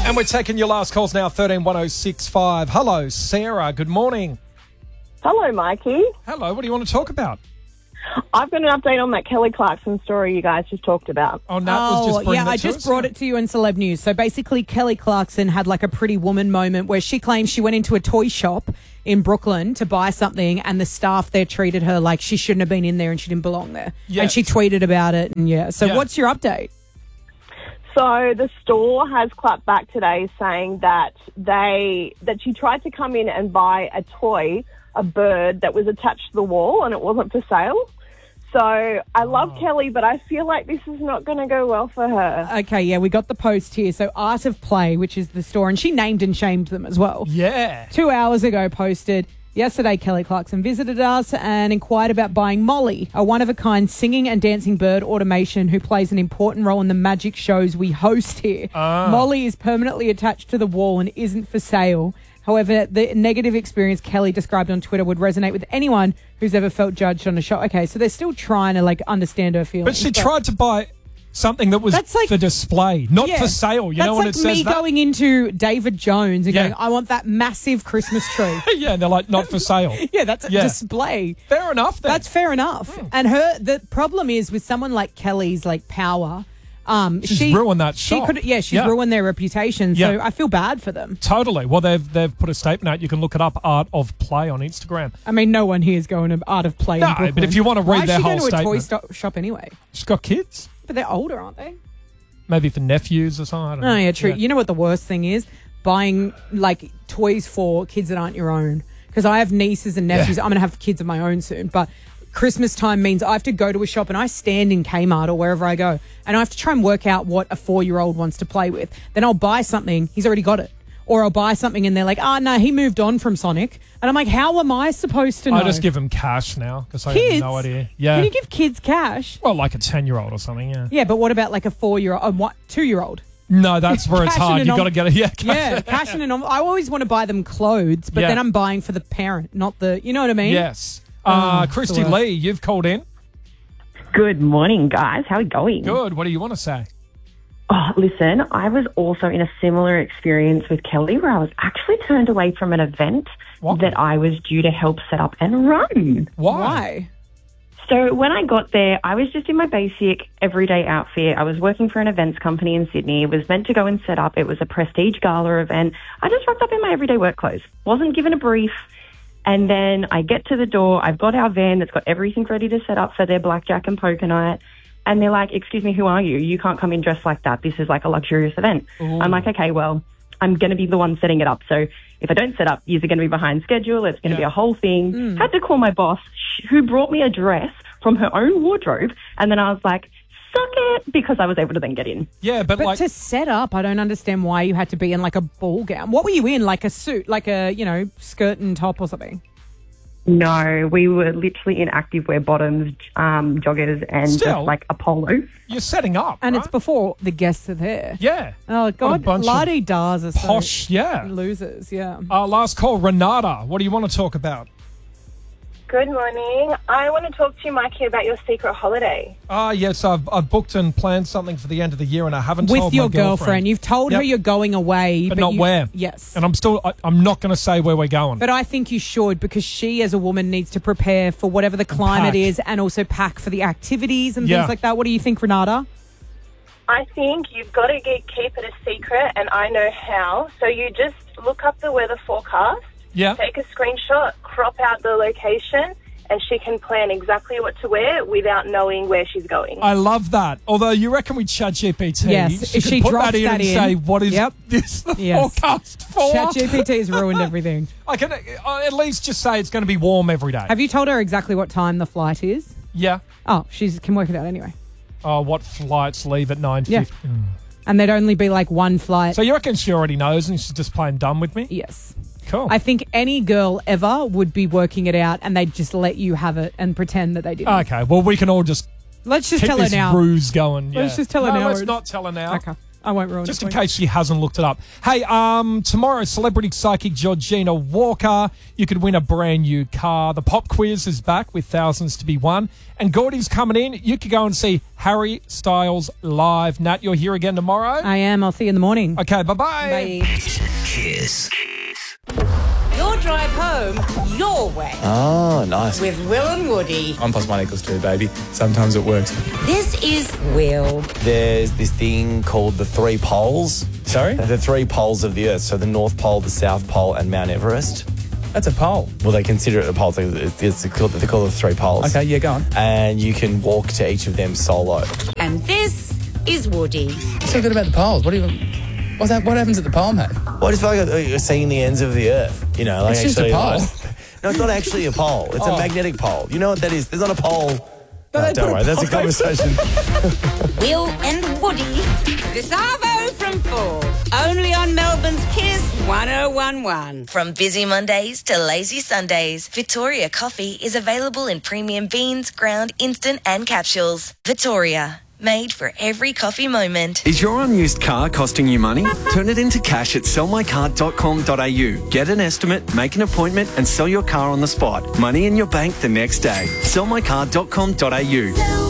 And we're taking your last calls now, 131065. Hello, Sarah. Good morning. Hello, Mikey. Hello. What do you want to talk about? I've got an update on that Kelly Clarkson story you guys just talked about. Oh, Nat was just bringing it I to just us, brought it to you in Celeb News. So basically, Kelly Clarkson had like a Pretty Woman moment where she claims she went into a toy shop in Brooklyn to buy something and the staff there treated her like she shouldn't have been in there and she didn't belong there. Yeah. And she tweeted about it. And So what's your update? So the store has clapped back today saying that she tried to come in and buy a toy, a bird that was attached to the wall and it wasn't for sale. So I love Kelly, but I feel like this is not going to go well for her. Okay, yeah, we got the post here. So Art of Play, which is the store, and she named and shamed them as well. Yeah. 2 hours ago posted, yesterday Kelly Clarkson visited us and inquired about buying Molly, a one-of-a-kind singing and dancing bird automation who plays an important role in the magic shows we host here. Molly is permanently attached to the wall and isn't for sale. However, the negative experience Kelly described on Twitter would resonate with anyone who's ever felt judged on a show. Okay, so they're still trying to, understand her feelings. But she tried to buy something that was for display, not for sale. You know when it says that? That's like me going into David Jones and going, I want that massive Christmas tree. Yeah, and they're like, not for sale. Yeah, that's a display. Fair enough then. That's fair enough. And the problem is with someone like Kelly's power, she's ruined that shop. She's ruined their reputation. So I feel bad for them. Totally. Well, they've put a statement out. You can look it up, Art of Play on Instagram. I mean, no one here is going to Art of Play in Brooklyn. But if you want to read their whole statement. Why is she going to a toy shop anyway? She's got kids. But they're older, aren't they? Maybe for nephews or something. I don't know. Oh, yeah, true. Yeah. You know what the worst thing is? Buying, toys for kids that aren't your own. Because I have nieces and nephews. I'm going to have kids of my own soon. But Christmas time means I have to go to a shop and I stand in Kmart or wherever I go and I have to try and work out what a 4-year-old wants to play with. Then I'll buy something, he's already got it. Or I'll buy something and they're like, no, he moved on from Sonic. And I'm like, how am I supposed to know? I just give them cash now because I have no idea. Yeah. Can you give kids cash? Well, like a 10-year-old or something, yeah. Yeah, but what about a 4-year-old, 2-year-old? No, that's where it's hard. You've got to get it. Yeah, cash and I always want to buy them clothes, but then I'm buying for the parent, not you know what I mean? Yes. Christy Lee, you've called in. Good morning, guys. How are we going? Good. What do you want to say? Oh, listen, I was also in a similar experience with Kelly where I was actually turned away from an event that I was due to help set up and run. Why? So when I got there, I was just in my basic everyday outfit. I was working for an events company in Sydney. It was meant to go and set up. It was a prestige gala event. I just rocked up in my everyday work clothes. Wasn't given a brief. And then I get to the door. I've got our van that's got everything ready to set up for their blackjack and poker night. And they're like, excuse me, who are you? You can't come in dressed like that. This is like a luxurious event. Ooh. I'm like, okay, well, I'm going to be the one setting it up. So if I don't set up, you're going to be behind schedule. It's going to be a whole thing. Had to call my boss, who brought me a dress from her own wardrobe. And then I was like, suck it, because I was able to then get in. Yeah, but to set up, I don't understand why you had to be in a ball gown. What were you in? Like a suit, like a, skirt and top or something? No, we were literally in activewear bottoms, joggers, and just like a polo. You're setting up, and right? it's before the guests are there. Yeah. Oh God, la-di-das are posh. So losers. Yeah. Last call, Renata. What do you want to talk about? Good morning. I want to talk to you, Mikey, about your secret holiday. Yes, I've booked and planned something for the end of the year, and I haven't told my girlfriend. With your girlfriend. You've told her you're going away. But not where. Yes. And I'm not going to say where we're going. But I think you should, because she, as a woman, needs to prepare for whatever the climate is and also pack for the activities and things like that. What do you think, Renata? I think you've got to keep it a secret, and I know how. So you just look up the weather forecast. Yeah. Take a screenshot, crop out the location, and she can plan exactly what to wear without knowing where she's going. I love that. Although you reckon with ChatGPT, yes, if she put drops that in and say, what is this forecast for? ChatGPT has ruined everything. I can at least just say it's going to be warm every day. Have you told her exactly what time the flight is? Yeah. Oh, she can work it out anyway. Oh, what flights leave at 9:50? Yeah. And there'd only be one flight. So you reckon she already knows and she's just playing dumb with me? Yes. Cool. I think any girl ever would be working it out and they'd just let you have it and pretend that they didn't. Okay, well, we can all just let's just keep tell her this now. ruse going. Let's just tell her now. Let's not tell her now. Okay. I won't ruin Just it. in case she hasn't looked it up. Hey, tomorrow, celebrity psychic Georgina Walker. You could win a brand new car. The pop quiz is back with thousands to be won. And Gordy's coming in. You could go and see Harry Styles live. Nat, you're here again tomorrow? I am. I'll see you in the morning. Okay, bye-bye. Bye. Kiss. Your drive home, your way. Oh, nice. With Will and Woody. 1 + 1 = 2, baby. Sometimes it works. This is Will. There's this thing called the 3 poles. Sorry? The 3 poles of the Earth. So the North Pole, the South Pole, and Mount Everest. That's a pole. Well, they consider it a pole. They call it the 3 poles. Okay, yeah, go on. And you can walk to each of them solo. And this is Woody. What's so good about the poles? What happens at the pole, mate? Well, I just feel like you're seeing the ends of the Earth. You know, like it's just a pole. No, it's not actually a pole. It's a magnetic pole. You know what that is? There's not a pole. No, don't worry. That's a conversation. Will and Woody. This Arvo from 4. Only on Melbourne's Kiss 1011. From busy Mondays to lazy Sundays, Victoria Coffee is available in premium beans, ground, instant and capsules. Victoria. Made for every coffee moment. Is your unused car costing you money? Turn it into cash at sellmycar.com.au. Get an estimate, make an appointment and sell your car on the spot. Money in your bank the next day. Sellmycar.com.au.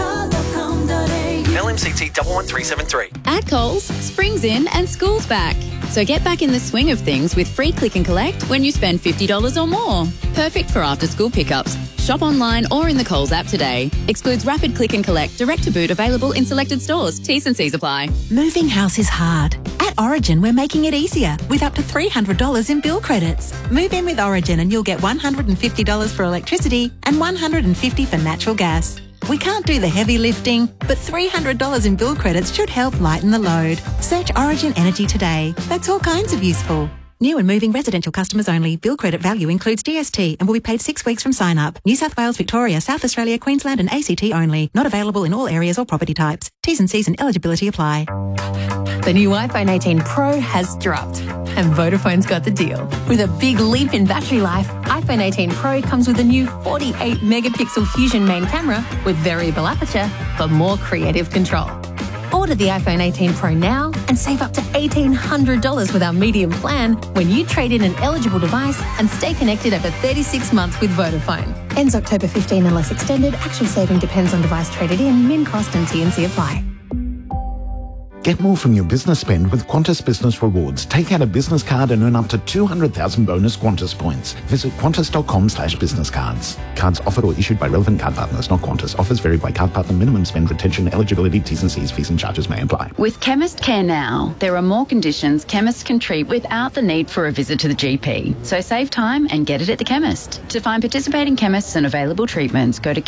LMCT 11373. At Coles, spring's in and school's back. So get back in the swing of things with free click and collect when you spend $50 or more. Perfect for after-school pickups. Shop online or in the Coles app today. Excludes rapid click and collect, direct to boot, available in selected stores. T's and C's apply. Moving house is hard. At Origin, we're making it easier with up to $300 in bill credits. Move in with Origin and you'll get $150 for electricity and $150 for natural gas. We can't do the heavy lifting, but $300 in bill credits should help lighten the load. Search Origin Energy today. That's all kinds of useful. New and moving residential customers only. Bill credit value includes GST and will be paid 6 weeks from sign up. New South Wales, Victoria, South Australia, Queensland and ACT only. Not available in all areas or property types. T's and C's and eligibility apply. The new iPhone 18 Pro has dropped and Vodafone's got the deal. With a big leap in battery life, iPhone 18 Pro comes with a new 48 megapixel Fusion main camera with variable aperture for more creative control. Order the iPhone 18 Pro now and save up to $1,800 with our medium plan when you trade in an eligible device and stay connected over 36 months with Vodafone. Ends October 15 unless extended. Actual saving depends on device traded in. Min cost and T&C apply. Get more from your business spend with Qantas Business Rewards. Take out a business card and earn up to 200,000 bonus Qantas points. Visit qantas.com/business cards. Cards offered or issued by relevant card partners, not Qantas. Offers vary by card partner. Minimum spend, retention, eligibility, T's and C's, fees and charges may apply. With Chemist Care Now, there are more conditions chemists can treat without the need for a visit to the GP. So save time and get it at the chemist. To find participating chemists and available treatments, go to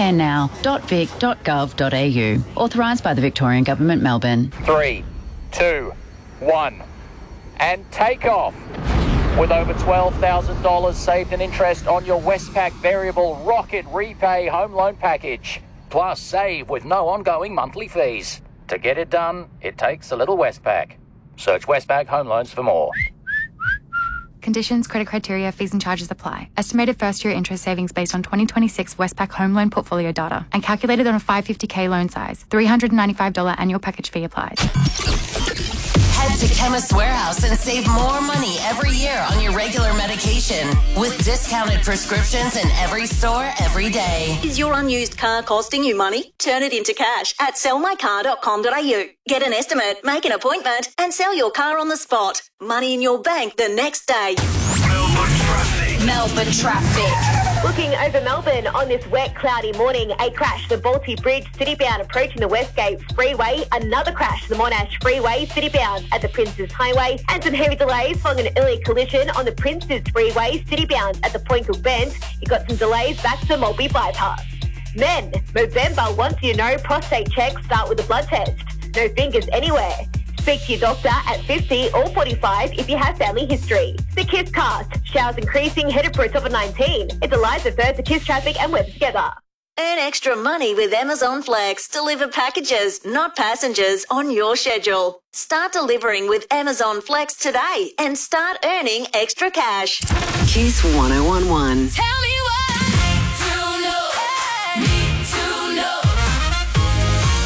chemistcarenow.vic.gov.au. Authorised by the Victorian Government, Melbourne. 3, 2, 1, and take off. With over $12,000 saved in interest on your Westpac Variable Rocket Repay Home Loan Package. Plus save with no ongoing monthly fees. To get it done, it takes a little Westpac. Search Westpac Home Loans for more. Conditions, credit criteria, fees and charges apply. Estimated first-year interest savings based on 2026 Westpac home loan portfolio data and calculated on a 550K loan size. $395 annual package fee applies. Head to Chemist Warehouse and save more money every year on your regular medication with discounted prescriptions in every store every day. Is your unused car costing you money? Turn it into cash at sellmycar.com.au. Get an estimate, make an appointment and sell your car on the spot. Money in your bank the next day. Melbourne traffic. Looking over Melbourne on this wet, cloudy morning, a crash, the Balti Bridge, city-bound approaching the Westgate Freeway. Another crash, the Monash Freeway, city-bound at the Princes Highway. And some heavy delays following an early collision on the Princes Freeway, city-bound at the Point Cook Bend. You got some delays back to the Mulby Bypass. Men, Movember wants you to know prostate checks start with a blood test. No fingers anywhere. Speak to your doctor at 50 or 45 if you have family history. The Kiss Cast. Showers increasing, headed for a top of 19. It's Eliza Firth, the Kiss Traffic and weather together. Earn extra money with Amazon Flex. Deliver packages, not passengers, on your schedule. Start delivering with Amazon Flex today and start earning extra cash. Kiss 1011. Tell me what to know. Need to know.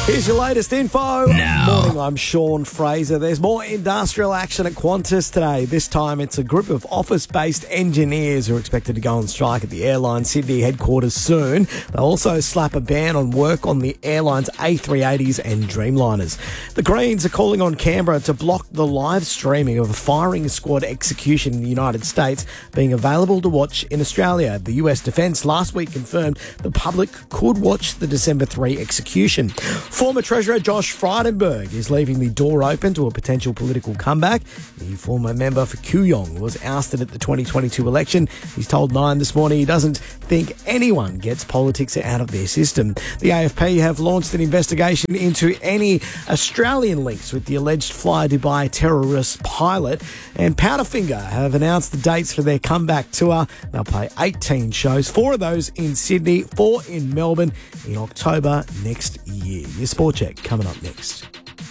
Here's your latest info. Morning, I'm Sean Fraser. There's more industrial action at Qantas today. This time it's a group of office-based engineers who are expected to go on strike at the airline Sydney headquarters soon. They'll also slap a ban on work on the airline's A380s and Dreamliners. The Greens are calling on Canberra to block the live streaming of a firing squad execution in the United States being available to watch in Australia. The US Defence last week confirmed the public could watch the December 3 execution. Former Treasurer Josh Frydenberg is leaving the door open to a potential political comeback. The former member for Kooyong was ousted at the 2022 election. He's told Nine this morning he doesn't think anyone gets politics out of their system. The AFP have launched an investigation into any Australian links with the alleged Fly Dubai terrorist pilot, and Powderfinger have announced the dates for their comeback tour. They'll play 18 shows, 4 of those in Sydney, 4 in Melbourne in October next year. Your Sport Check coming up next.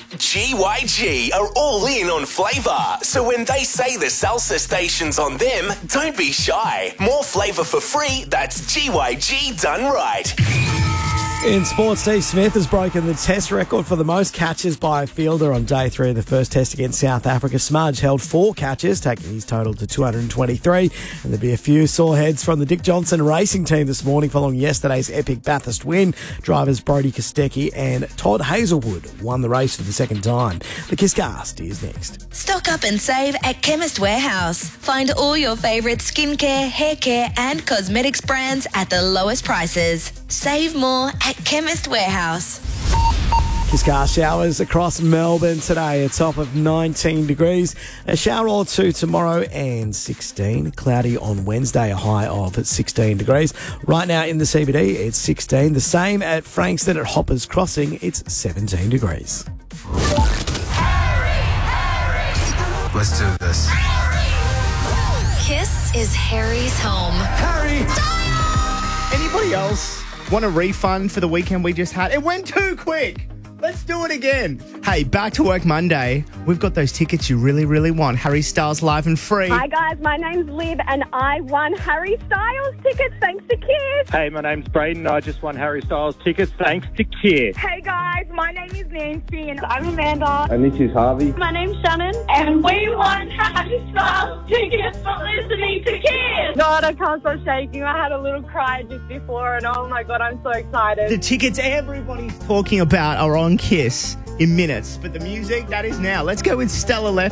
GYG are all in on flavour, so when they say the salsa station's on them, don't be shy. More flavour for free, that's GYG done right. In sports, Steve Smith has broken the test record for the most catches by a fielder on day 3 of the first test against South Africa. Smudge held 4 catches, taking his total to 223. And there'll be a few sore heads from the Dick Johnson racing team this morning following yesterday's epic Bathurst win. Drivers Brodie Kostecki and Todd Hazelwood won the race for the second time. The Kisscast is next. Stock up and save at Chemist Warehouse. Find all your favourite skincare, hair care and cosmetics brands at the lowest prices. Save more at Chemist Warehouse. Kisscast showers across Melbourne today, a top of 19 degrees. A shower or 2 tomorrow and 16. Cloudy on Wednesday, a high of 16 degrees. Right now in the CBD, it's 16. The same at Frankston at Hoppers Crossing, it's 17 degrees. Let's do this. Kiss is Harry's home. Harry! Anybody else want a refund for the weekend we just had? It went too quick. Let's do it again. Hey, Back to Work Monday. We've got those tickets you really, really want. Harry Styles live and free. Hi, guys. My name's Liv, and I won Harry Styles tickets thanks to Kiss. Hey, my name's Braden. I just won Harry Styles tickets thanks to Kiss. Hey, guys. My name is Nancy, and I'm Amanda. And this is Harvey. My name's Shannon, and we won Harry Styles tickets for listening to Kiss. God, I can't stop shaking. I had a little cry just before, and oh my God, I'm so excited. The tickets everybody's talking about are on Kiss in minutes, but the music, that is now. Let's go with Stella Left.